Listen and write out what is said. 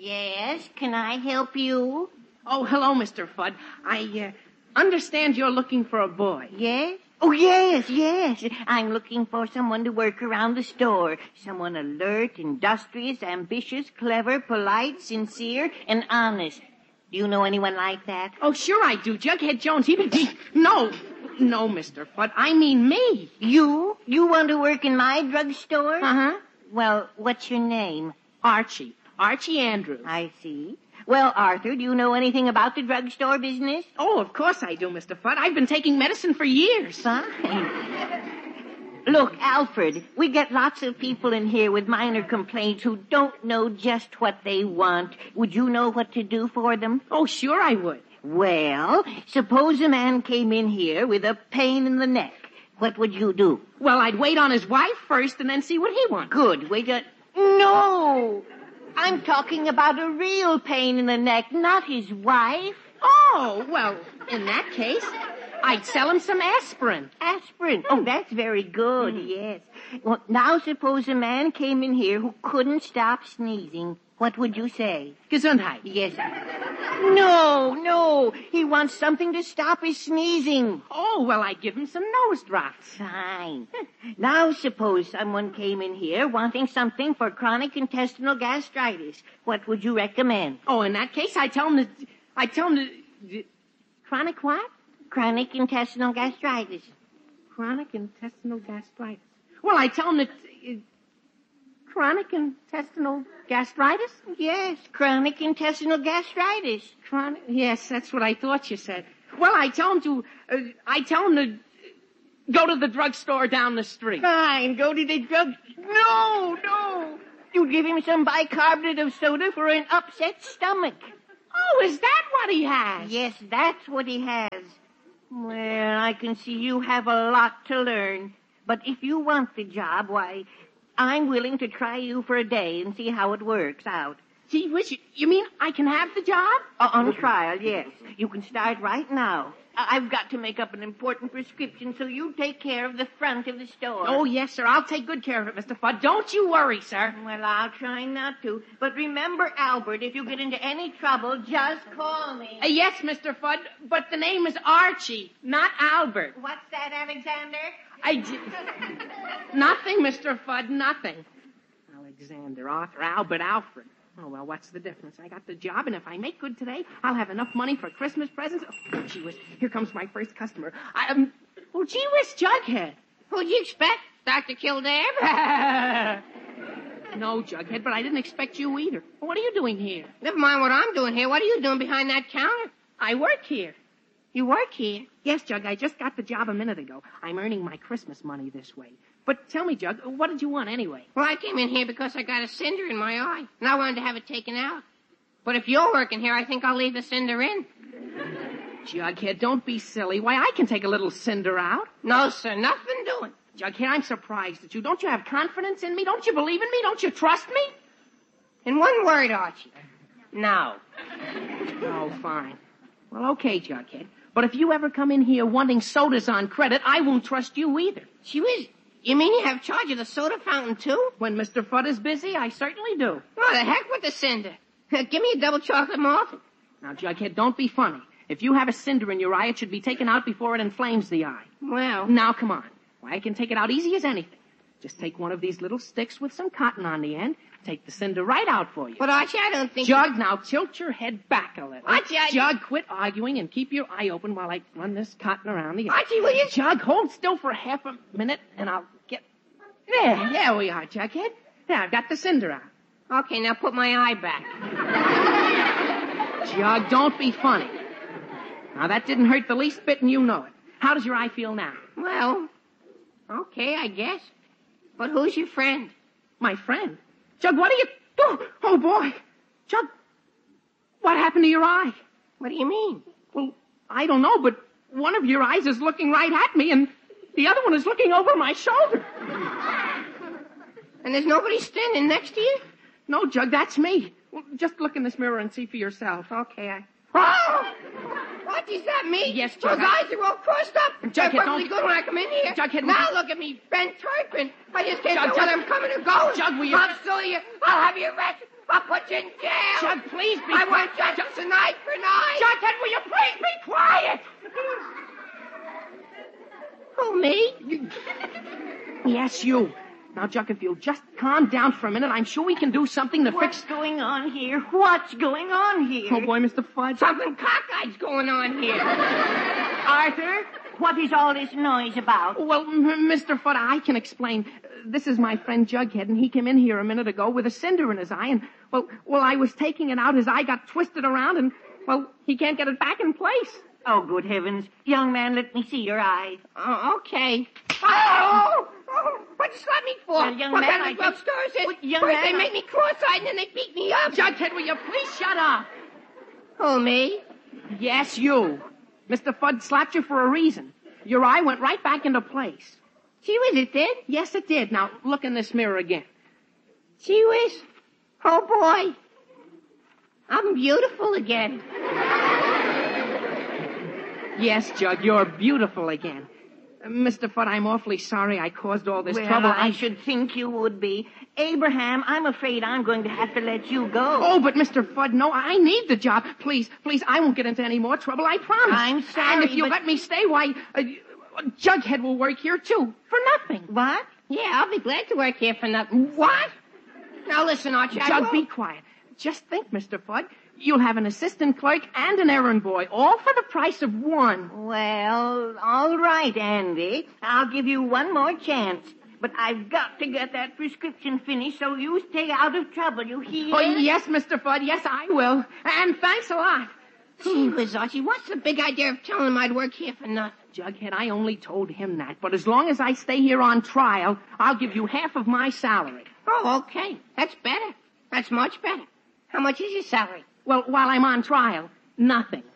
Yes, can I help you? Oh, hello, Mr. Fudd. I understand you're looking for a boy. Yes? Oh, yes. I'm looking for someone to work around the store. Someone alert, industrious, ambitious, clever, polite, sincere, and honest. Do you know anyone like that? Oh, sure I do. Jughead Jones, No, Mr. Fudd. I mean me. You? You want to work in my drugstore? Uh-huh. Well, what's your name? Archie Andrews. I see. Well, Arthur, do you know anything about the drugstore business? Oh, of course I do, Mr. Fudd. I've been taking medicine for years. Fine. Look, Alfred, we get lots of people in here with minor complaints who don't know just what they want. Would you know what to do for them? Oh, sure I would. Well, suppose a man came in here with a pain in the neck. What would you do? Well, I'd wait on his wife first and then see what he wants. Good. No! I'm talking about a real pain in the neck, not his wife. Oh, well, in that case, I'd sell him some aspirin. Aspirin? Oh, that's very good, yes. Well, now suppose a man came in here who couldn't stop sneezing. What would you say? Gesundheit. Yes. No. He wants something to stop his sneezing. Oh, well, I'd give him some nose drops. Fine. Now suppose someone came in here wanting something for chronic intestinal gastritis. What would you recommend? Oh, in that case, I'd tell him to... Chronic what? Chronic intestinal gastritis. Chronic intestinal gastritis. Well, I tell him that... chronic intestinal gastritis? Yes, chronic intestinal gastritis. Yes, that's what I thought you said. Well, I tell him to go to the drugstore down the street. Fine, go to the drug... No. You give him some bicarbonate of soda for an upset stomach. Oh, is that what he has? Yes, that's what he has. Well, I can see you have a lot to learn. But if you want the job, why, I'm willing to try you for a day and see how it works out. Gee whiz, you mean I can have the job? On trial, yes. You can start right now. I've got to make up an important prescription, so you take care of the front of the store. Oh, yes, sir. I'll take good care of it, Mr. Fudd. Don't you worry, sir. Well, I'll try not to. But remember, Albert, if you get into any trouble, just call me. Yes, Mr. Fudd, but the name is Archie, not Albert. What's that, Alexander? Nothing, Mr. Fudd, nothing. Alexander, Arthur, Albert, Alfred. Oh, well, what's the difference? I got the job, and if I make good today, I'll have enough money for Christmas presents. Oh, gee whiz, here comes my first customer. Oh, gee whiz, Jughead. Who'd you expect? Dr. Kildare? No, Jughead, but I didn't expect you either. What are you doing here? Never mind what I'm doing here. What are you doing behind that counter? I work here. You work here? Yes, Jug, I just got the job a minute ago. I'm earning my Christmas money this way. But tell me, Jug, what did you want anyway? Well, I came in here because I got a cinder in my eye, and I wanted to have it taken out. But if you're working here, I think I'll leave the cinder in. Jughead, don't be silly. Why, I can take a little cinder out. No, sir, nothing doing. Jughead, I'm surprised at you. Don't you have confidence in me? Don't you believe in me? Don't you trust me? In one word, Archie. No. Oh, fine. Well, okay, Jughead. But if you ever come in here wanting sodas on credit, I won't trust you either. Gee whiz, you mean you have charge of the soda fountain, too? When Mr. Fudd is busy, I certainly do. Oh, the heck with the cinder. Give me a double chocolate malt. Now, Jughead, don't be funny. If you have a cinder in your eye, it should be taken out before it inflames the eye. Well. Now, come on. Why, I can take it out easy as anything. Just take one of these little sticks with some cotton on the end. Take the cinder right out for you. But, Archie, I don't think... Jug, now tilt your head back a little. Archie, Jug, quit arguing and keep your eye open while I run this cotton around the end. Archie, will you... Jug, hold still for half a minute and I'll get... There we are, Jughead. There, I've got the cinder out. Okay, now put my eye back. Jug, don't be funny. Now, that didn't hurt the least bit and you know it. How does your eye feel now? Well, okay, I guess. But who's your friend? My friend? Jug, what are you... Oh, boy. Jug, what happened to your eye? What do you mean? Well, I don't know, but one of your eyes is looking right at me, and the other one is looking over my shoulder. And there's nobody standing next to you? No, Jug, that's me. Well, just look in this mirror and see for yourself. Okay, Oh! What does that mean? Yes, Those Jughead. eyes are all crossed up. Jughead, They're perfectly don't- good when I come in here. Jughead, now look at me, bent Turpin. I just can't Jug, tell whether I'm coming or going. Jug, will you- I'll sue you. I'll have you arrested. I'll put you in jail. Jug, please be I quiet. want justice tonight for night. Jughead, will you please be quiet? Who, me? Yes, you. Now, Jug, if you'll just calm down for a minute, I'm sure we can do something to What's fix... going on here? What's going on here? Oh, boy, Mr. Fudge. Something cockeyed's going on here. Arthur, what is all this noise about? Well, Mr. Fudd, I can explain. This is my friend Jughead, and he came in here a minute ago with a cinder in his eye, and, well, I was taking it out. His eye got twisted around, and, well, he can't get it back in place. Oh, good heavens. Young man, let me see your eye. Oh, okay. Oh! What you slap me for? Well, young what man, kind I of drug just- store is it? Well, young First man, they I- make me cross-eyed and then they beat me up. Jughead, will you please shut up? Who, me? Yes, you. Mr. Fudd slapped you for a reason. Your eye went right back into place. Gee whiz, it did? Yes, it did. Now, look in this mirror again. Gee whiz. Oh, boy. I'm beautiful again. Yes, Jug, you're beautiful again. Mr. Fudd, I'm awfully sorry I caused all this Well, trouble. I should think you would be. Abraham, I'm afraid I'm going to have to let you go. Oh, but Mr. Fudd, no, I need the job. Please, I won't get into any more trouble, I promise. I'm sorry, And if you but- let me stay, why, Jughead will work here, too, for nothing. What? Yeah, I'll be glad to work here for nothing. What? Now listen, Archie. I Jug, won't- be quiet. Just think, Mr. Fudd. You'll have an assistant clerk and an errand boy, all for the price of one. Well, all right, Andy. I'll give you one more chance. But I've got to get that prescription finished, so you stay out of trouble, you hear? Oh, yes, Mr. Fudd, yes, I will. And thanks a lot. Gee whiz, Archie, what's the big idea of telling him I'd work here for nothing? Jughead, I only told him that, but as long as I stay here on trial, I'll give you half of my salary. Oh, okay. That's better. That's much better. How much is your salary? Well, while I'm on trial, nothing.